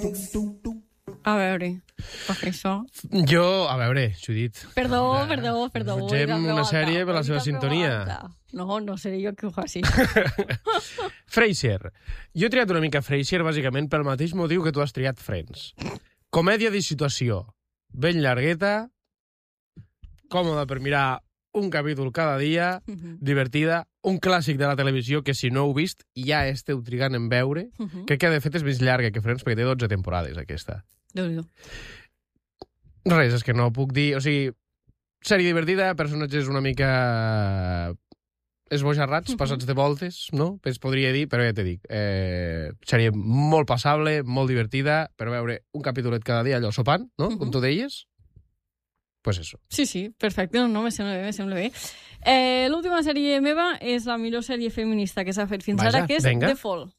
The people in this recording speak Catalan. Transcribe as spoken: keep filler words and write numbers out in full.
A veure, per fer això... Jo, a veure, Judit... Perdó, perdó, perdó. Fem una sèrie per la seva sintonia. No, no seré jo que ho faci. Frasier. Jo he triat una mica Frasier, bàsicament, pel mateix motiu que tu has triat Friends. Comèdia de situació. Ben llargueta, còmoda per mirar un capítol cada dia, Uh-huh. divertida, un clàssic de la televisió que si no heu vist ja esteu trigant en veure. Uh-huh. Crec que de fet és més llarga que Friends perquè té dotze temporades aquesta. Déu-n'hi-do. Res, és que no puc dir... O sigui, sèrie divertida, personatges una mica esbojarrats, Mhm. passats de voltes, no? Es podria dir, però ja t'he dit. Eh, sèrie molt passable, molt divertida, per veure un capítolet cada dia allò sopant, no? Mhm. Com tu deies. Pues eso. Sí, sí, perfecte, no, no, me sembla bé, me sembla bé. Eh, L'última sèrie meva és la millor sèrie feminista que s'ha fet fins Vaja, ara, que és venga. The Fall.